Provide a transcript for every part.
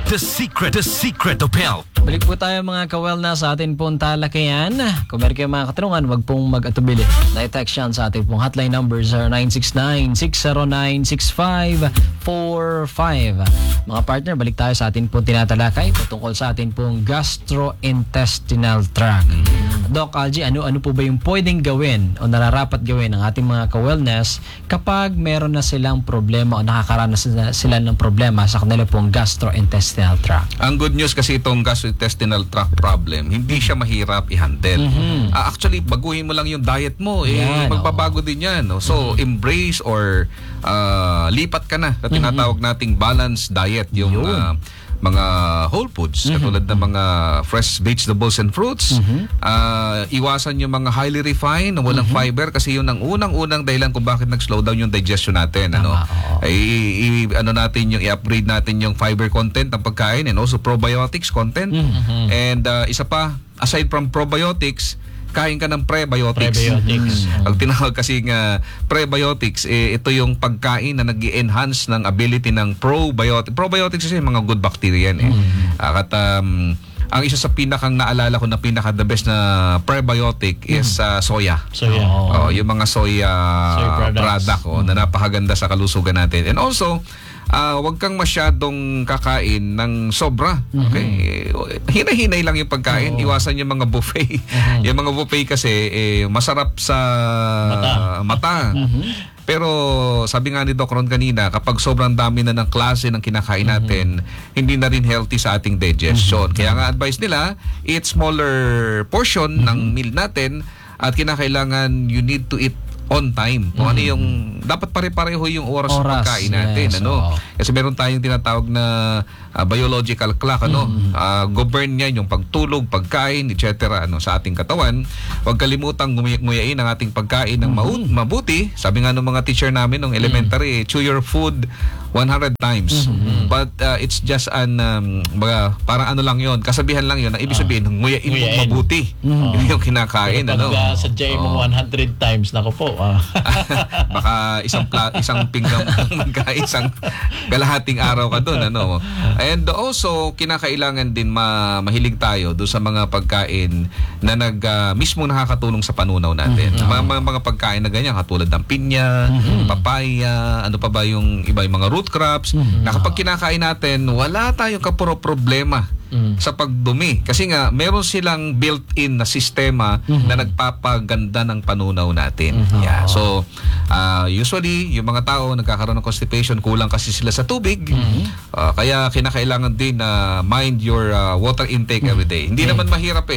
The secret of health. Balik po tayo mga ka-wellness sa atin pong talakayan. Kung meron kayong mga katanungan, wag pong mag-atubili. Na-text yan sa ating pong hotline number 0969-609-6545. Mga partner, balik tayo sa atin pong tinatalakay patungkol sa atin pong gastrointestinal tract. Doc Algie, ano po ba yung pwedeng gawin o nararapat gawin ng ating mga ka-wellness kapag meron na silang problema o nakakaranas na sila ng problema sa kanila pong gastrointestinal tract? Ang good news kasi itong gastrointestinal tract problem, hindi siya mahirap i-handle. Actually, baguhin mo lang yung diet mo. Magbabago din yan. No? So, embrace or lipat ka na sa tinatawag nating balanced diet. Yung mga whole foods, katulad ng mga fresh vegetables and fruits. Iwasan yung mga highly refined na walang fiber kasi yun ang unang-unang dahilan kung bakit nag-slow down yung digestion natin. Natin yung i-upgrade natin yung fiber content ng pagkain and also probiotics content. And isa pa, aside from probiotics, kain ka ng prebiotics. Ang tinawag kasi nga prebiotics, ito yung pagkain na nag-i-enhance ng ability ng probiotics. Probiotics kasi mga good bacteria yan. Ang isa sa pinakang naalala ko na pinaka the best na prebiotic is soya. Yung mga soya product na napakaganda sa kalusugan natin. And also, wag kang masyadong kakain ng sobra. Okay? Hinay-hinay lang yung pagkain. Iwasan yung mga buffet. Yung mga buffet kasi masarap sa mata. Pero sabi nga ni Doc Ron kanina, kapag sobrang dami na ng klase ng kinakain natin, hindi na rin healthy sa ating digestion. Kaya nga advice nila, eat smaller portion ng meal natin at kinakailangan you need to eat on time. Kung ano yung dapat pare-pareho yung oras ng pagkain natin. Kasi meron tayong tinatawag na biological clock. Govern niya yung pagtulog, pagkain, etc. Sa ating katawan. Huwag kalimutang nguyain ang ating pagkain ng mabuti. Sabi nga ng mga teacher namin ng elementary, chew your food 100 times. But it's just parang ano lang yun, kasabihan lang yun. Ang ibig sabihin, nguyain mo mabuti. Yung kinakain. Pag sadyain mo 100 times, nako po. Baka isang pinggang magkain, isang kalahating araw ka doon. And also, kinakailangan din mahilig tayo doon sa mga pagkain na mismo nakakatulong sa panunaw natin. Mga pagkain na ganyan, katulad ng pinya, papaya, ano pa ba yung iba, yung mga root crops, na kapag kinakain natin, wala tayong problema sa pagdumi. Kasi nga, meron silang built-in na sistema na nagpapaganda ng panunaw natin. So, usually, yung mga tao nagkakaroon ng constipation, kulang kasi sila sa tubig. Kaya kinakailangan din na mind your water intake every day. Hindi naman mahirap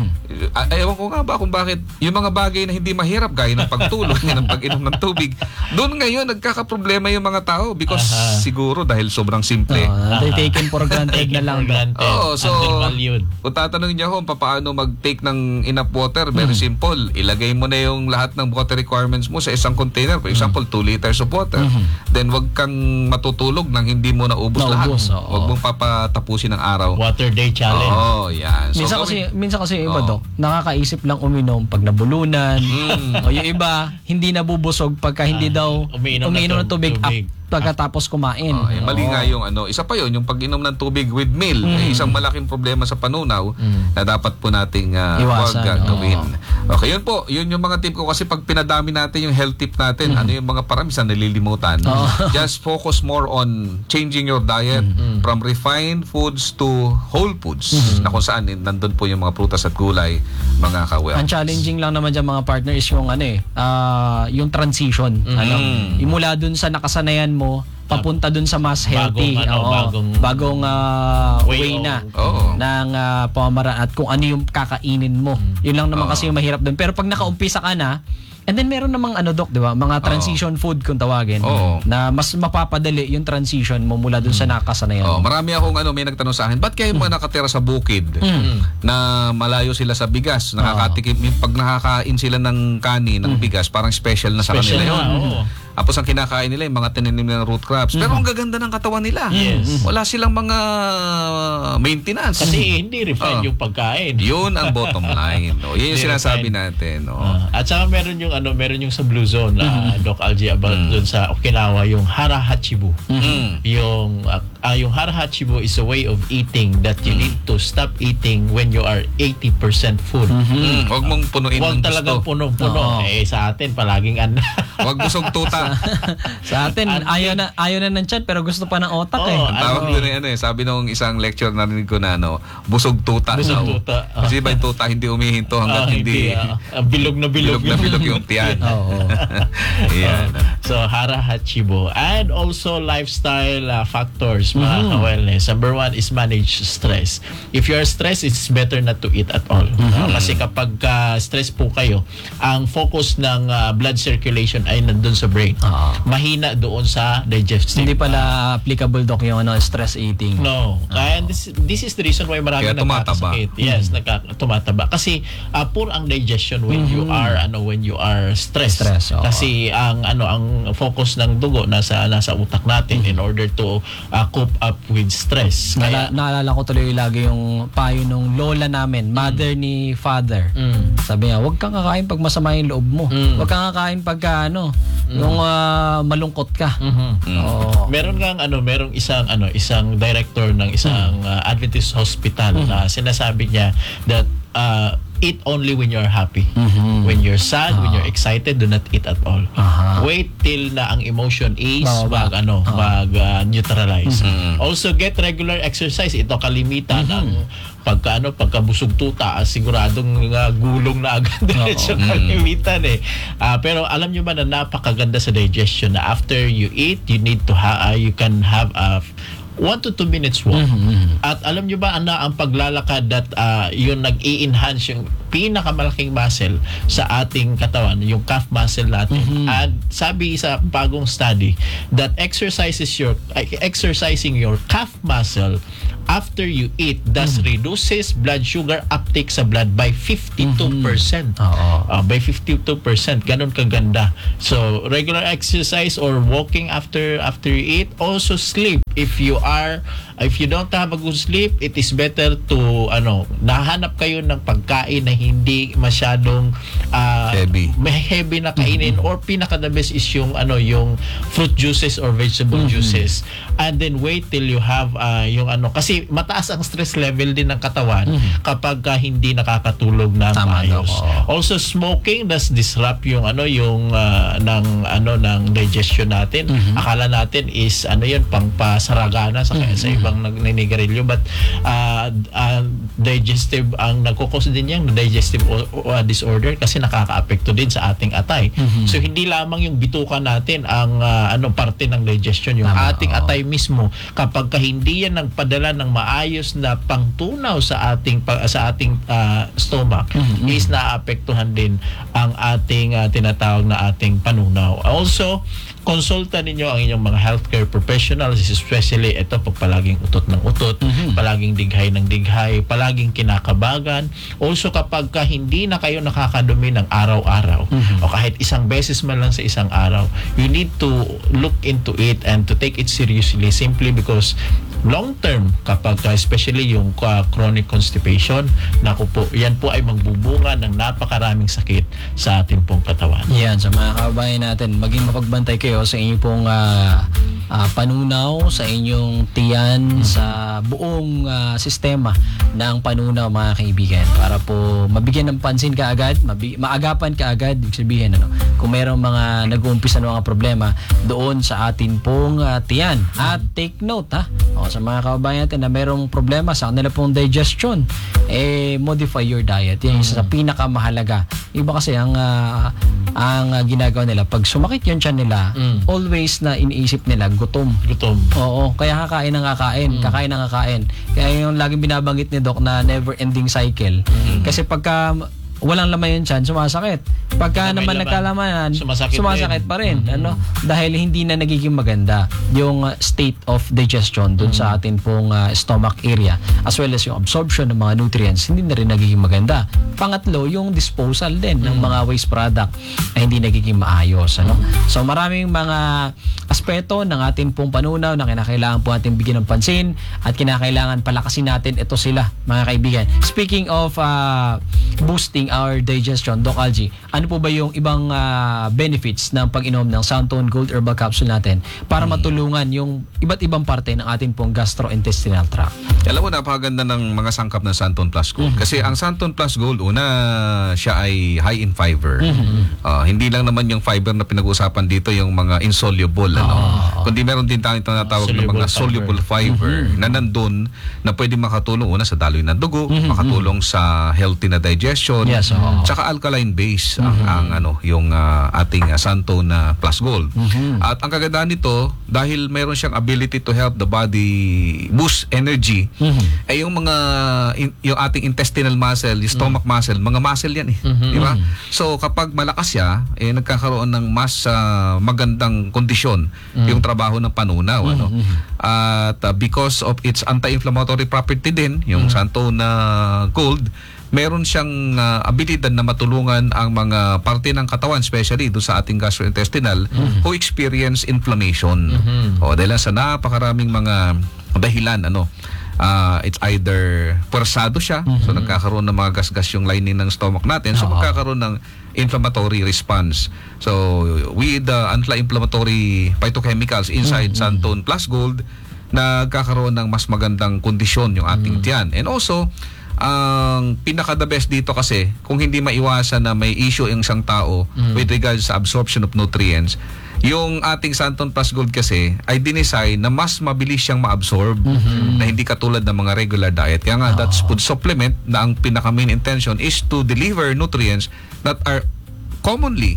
ewan ko nga ba kung bakit yung mga bagay na hindi mahirap, gaya ng pagtulog, ng pag-inom ng tubig, doon ngayon nagkakaproblema yung mga tao because siguro dahil sobrang simple. They taken for granted na lang. So, kung tatanungin niyo kung paano mag-take ng enough water, very simple. Ilagay mo na yung lahat ng water requirements mo sa isang container. For example, 2 liters of water. Then, wag kang matutulog nang hindi mo naubos lahat. Wag mong papatapusin ng araw. Water day challenge. Yan. So, minsan kasi iba, Dok, nakakaisip lang uminom pag nabulunan. O yung iba, hindi nabubusog pagka hindi daw umiinom ng tubig pagkatapos kumain. Mali nga yung isa pa yung pag-inom ng tubig with meal, isang malaking problema sa panunaw na dapat po nating wag gawin. Okay, yun po. Yun yung mga tip ko kasi pag pinadami natin yung health tip natin, ano yung mga paramisan nalilimutan. Just focus more on changing your diet from refined foods to whole foods na kung saan nandun po yung mga prutas at gulay, mga ka-wellness. Ang challenging lang naman dyan mga partner is yung yung transition. Yung mula dun sa nakasanayan mo papunta dun sa mas healthy, bagong way na ng pamamaraan at kung ano yung kakainin mo. Yun lang naman kasi yung mahirap dun. Pero pag nakaumpisa ka na, and then meron namang Doc, di ba? Mga transition food kung tawagin, na mas mapapadali yung transition mo mula dun sa nakasanayan. Marami akong may nagtanong sa akin, ba't kayo mga nakatira sa bukid na malayo sila sa bigas? Nakakatikim, pag nakakain sila ng kanin, ng bigas, parang special na sa kanila yun. Tapos ang kinakain nila yung mga tinanim ng root crops. Pero ang gaganda ng katawan nila. Yes. Wala silang mga maintenance. Kasi hindi refined yung pagkain. Yun ang bottom line. No? Yun yung Hindi sinasabi refined. natin. No? At saka meron yung sa Blue Zone, Doc Algie, about dun sa Okinawa, yung hara hachibu. Yung hara hachibu is a way of eating that you need to stop eating when you are 80% full. Huwag mong punuin Huwag ng talagang gusto. puno-puno. Sa atin palaging Huwag busog tuta. Sa atin, ayaw na ng chat pero gusto pa ng otak eh. Ang tawag doon sabi nung isang lecture narinig ko na busog tuta. Busog daw. tuta. Kasi ba yung tuta hindi umihinto hanggat hindi bilog na bilog. yung tiyan. Oo. Yan. So hara hachibo, and also lifestyle factors, mga ka-wellness. Number 1 is manage stress. If you are stressed, it's better not to eat at all. Kasi kapag stress po kayo, ang focus ng blood circulation ay nandun sa brain. Mahina doon sa digestive. Hindi pala applicable, Doc, yung stress eating. No. And this is the reason why marami Kaya tumataba. nagkakasakit. Yes, tumataba. Kasi poor ang digestion when you are stressed. Kasi ang focus ng dugo nasa utak natin in order to cope up with stress. Naalala ko tuloy lagi yung payo nung lola namin, mother ni father. Sabi niya, huwag kang kakain pag masama yung loob mo. Huwag kang kakain pagka yung malungkot ka. Meron kang merong isang director ng isang Adventist hospital na sinasabi niya that eat only when you're happy. When you're sad, when you're excited, do not eat at all. Wait till na ang emotion is neutralize. Also get regular exercise. Ito kalimitan ng pagka busog tuta, siguradong gulong na agad diretso kalimitan eh. Pero alam nyo ba na napakaganda sa digestion na after you eat, you need to you can have 1 to 2 minutes walk. At alam nyo ba ang paglalakad that yung nag-i-enhance yung pinakamalaking muscle sa ating katawan, yung calf muscle natin. At sabi sa bagong study that exercising your calf muscle after you eat thus reduces blood sugar uptake sa blood by 52%. By 52%. Ganon kaganda. So regular exercise or walking after you eat. Also sleep. If you don't have a good sleep, it is better to nahanap kayo ng pagkain na hindi masyadong heavy na kainin, or pinaka the best is yung fruit juices or vegetable juices. And then wait till you have kasi mataas ang stress level din ng katawan kapag hindi nakakatulog ng maayos. Also smoking does disrupt yung ng digestion natin. Akala natin is yun pangpasaragana sa ibang nagnininigarilyo, but digestive ang nagkukos din yan, digestive disorder, kasi nakakaapekto din sa ating atay. So hindi lamang yung bituka natin ang parte ng digestion, yung ating atay mismo, kapag hindi yan nagpadala ng maayos na pangtunaw sa ating stomach, is naapektuhan din ang ating tinatawag na ating panunaw. Also, konsulta ninyo ang inyong mga healthcare professionals, especially ito pag palaging utot ng utot, palaging dighay ng dighay, palaging kinakabagan. Also kapag hindi na kayo nakakadumi ng araw-araw, o kahit isang beses man lang sa isang araw, you need to look into it and to take it seriously, simply because long term, kapag especially yung chronic constipation, yan po ay magbubunga ng napakaraming sakit sa ating pong katawan. Yan, sa mga kababayan natin, maging mapagbantay kayo sa inyong pong panunaw, sa inyong tiyan, sa buong sistema ng panunaw, mga kaibigan, para po mabigyan ng pansin kaagad, maagapan kaagad. Ibig sabihin, kung mayroong mga nag-uumpisa ng mga problema doon sa atin pong tiyan. At take note, sa mga kababayan natin na mayroong problema sa kanila pong digestion, modify your diet. Yan yung isa sa pinakamahalaga. Iba kasi ang ginagawa nila, pag sumakit yung tiyan nila, always na iniisip nila gutom. Oo, kaya kakain ng kakain, kakain ng kakain. Kaya yung laging binabanggit ni Doc na never ending cycle. Kasi pagka walang laman yung tiyan, sumasakit. Pagka Na may naman laman, nagkalamanan, sumasakit pa rin. Ano? Dahil hindi na nagiging maganda yung state of digestion dun sa atin pong stomach area, as well as yung absorption ng mga nutrients, hindi na rin nagiging maganda. Pangatlo, yung disposal din ng mga waste product na hindi nagiging maayos. Ano? So maraming mga aspeto ng atin pong panunaw na kinakailangan po natin bigyan ng pansin at kinakailangan palakasin natin. Ito sila, mga kaibigan. Speaking of boosting our digestion, Doc Algie, ano po ba yung ibang benefits ng pag-inom ng Santon Gold Herbal Capsule natin para matulungan yung iba't ibang parte ng ating pong gastrointestinal tract? Alam mo, napakaganda ng mga sangkap ng Santon Plus Gold. Kasi ang Santon Plus Gold, una, siya ay high in fiber. Hindi lang naman yung fiber na pinag-uusapan dito, yung mga insoluble. Kundi meron din tayong tinatawag ng mga soluble fiber na nandun na pwede makatulong una sa daloy ng dugo, makatulong sa healthy na digestion, tsaka alkaline base yung ating Santon Plus Gold. At ang kagandahan nito, dahil meron siyang ability to help the body boost energy, ay yung yung ating intestinal muscle, yung stomach muscle, mga muscle yan di ba? So kapag malakas siya, nagkakaroon ng mas magandang kondisyon yung trabaho ng panunaw. At because of its anti-inflammatory property din, yung Santon Gold, meron siyang abilidad na matulungan ang mga parte ng katawan, especially doon sa ating gastrointestinal, who experience inflammation. Dahil sa napakaraming mga dahilan, it's either puwersado siya, so nagkakaroon ng mga gasgas yung lining ng stomach natin, so magkakaroon ng inflammatory response. So with the anti-inflammatory phytochemicals inside Santon Plus Gold, nagkakaroon ng mas magandang kondisyon yung ating tiyan. And also, ang pinaka-the best dito kasi, kung hindi maiwasan na may issue yung isang tao with regards sa absorption of nutrients, yung ating Santon Plus Gold kasi ay dinesign na mas mabilis siyang ma-absorb na hindi katulad ng mga regular diet. Kaya nga, that's food supplement na ang pinaka-main intention is to deliver nutrients that are commonly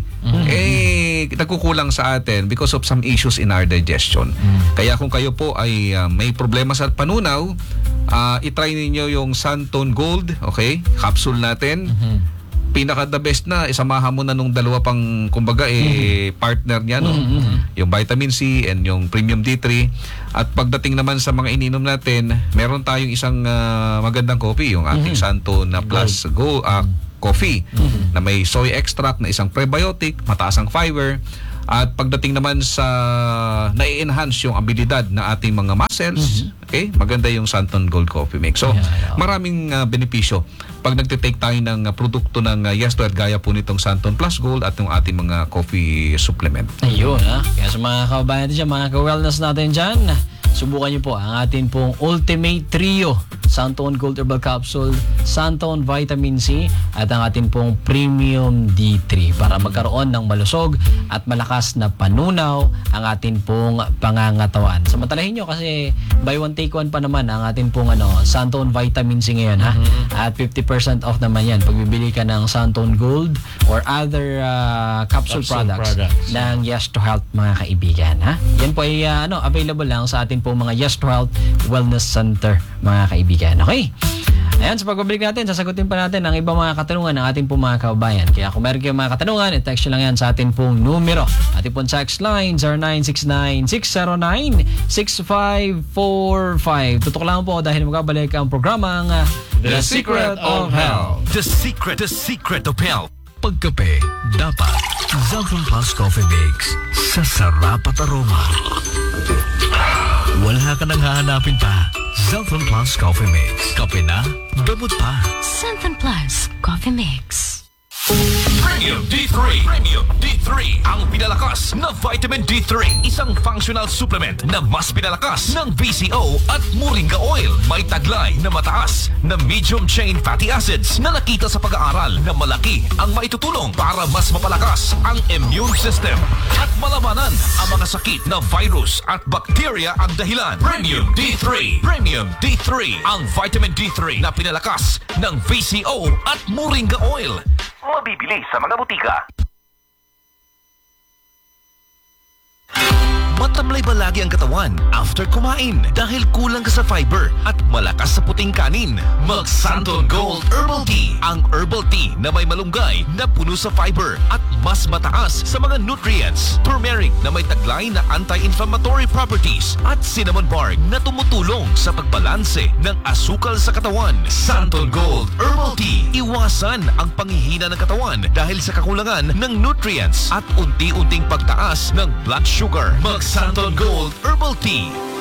nagkukulang sa atin because of some issues in our digestion. Kaya kung kayo po ay may problema sa panunaw, itry ninyo yung Santon Gold, okay? Capsule natin. Pinaka-the best na, isamahan mo na nung dalawa pang, kumbaga, partner niya, yung vitamin C and yung premium D3. At pagdating naman sa mga ininom natin, meron tayong isang magandang coffee, yung ating Santon Plus coffee na may soy extract na isang prebiotic, mataas ang fiber. At pagdating naman sa nai-enhance yung abilidad na ating mga muscles, okay, maganda yung Santon Gold Coffee Mix. So, maraming benepisyo pag nagtitake tayo ng produkto ng Yes to Health, gaya po nitong Santon Plus Gold at yung ating mga coffee supplement. Ayun, kaya sa mga kababayan natin dyan, mga ka-wellness natin dyan, subukan nyo po ang ating pong Ultimate Trio, Santon Gold Herbal Capsule, Santon Vitamin C, at ang ating pong Premium D3 para magkaroon ng malusog at malakas na panunaw ang ating pong pangangatawan. Samantalahin nyo kasi buy one take one pa naman ang ating pong Santon Vitamin C ngayon, at 50% off naman yan pag bibili ka ng Santon Gold or other capsule products ng Yes to Health, mga kaibigan. Yan po ay available lang sa ating pong mga Yes to Health Wellness Center, mga kaibigan. Okay? Ayan, sa pagbabalik natin, sasagutin pa natin ang ibang mga katanungan ng ating pong mga kababayan. Kaya kung meron kayong mga katanungan, i-text nyo lang yan sa ating pong numero. Ating pong text line, 0969-609-6545. Tutok lang po dahil magkabalik ang programang The Secret of Health. The secret of health. Pagkape, dapat Zaltron Plus Coffee Mix sa sarap at aroma. Wala ka nang hahanapin pa. Zaltron Plus Coffee Mix. Kape na, gamot pa. Santon Plus Coffee Mix. Premium D3. Premium D3. Ang pinalakas na vitamin D3. Isang functional supplement na mas pinalakas ng VCO at Moringa Oil. May taglay na mataas na medium chain fatty acids na nakita sa pag-aaral na malaki ang maitutulong para mas mapalakas ang immune system at malabanan ang mga sakit na virus at bacteria ang dahilan. Premium D3. Premium D3. Ang vitamin D3 na pinalakas ng VCO at Moringa Oil. Mabibili sa mga butika. Matamis Matamlay ba lagi ang katawan after kumain dahil kulang ka sa fiber at malakas sa puting kanin? Mag Santon Gold Herbal Tea, ang herbal tea na may malunggay na puno sa fiber at mas mataas sa mga nutrients. Turmeric na may taglay na anti-inflammatory properties at cinnamon bark na tumutulong sa pagbalanse ng asukal sa katawan. Santon Gold Herbal Tea. Iwasan ang panghihina ng katawan dahil sa kakulangan ng nutrients at unti-unting pagtaas ng blood sugar. Mag Santon Gold Herbal Tea.